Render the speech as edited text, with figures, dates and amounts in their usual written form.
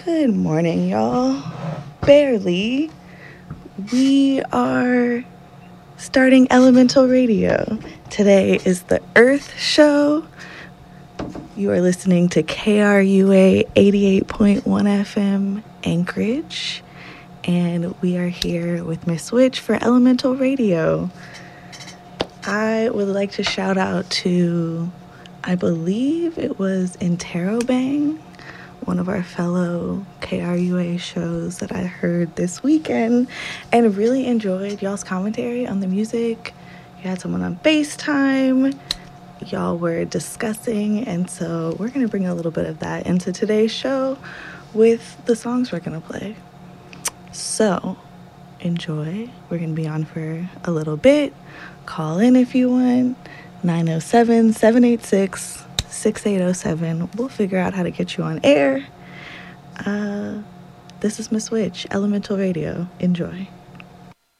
Good morning, y'all. Barely. We are starting Elemental Radio. Today is the Earth Show. You are listening to KRUA 88.1 FM Anchorage. And we are here with Miss Witch for Elemental Radio. I would like to shout out to, I believe it was Interrobang, one of our fellow KRUA shows that I heard this weekend and really enjoyed y'all's commentary on the music. You had someone on FaceTime. Y'all were discussing, and so we're going to bring a little bit of that into today's show with the songs we're going to play. So, enjoy. We're going to be on for a little bit. Call in if you want. 907-786-6807. We'll figure out how to get you on air. This is Miss Witch, Elemental Radio. Enjoy.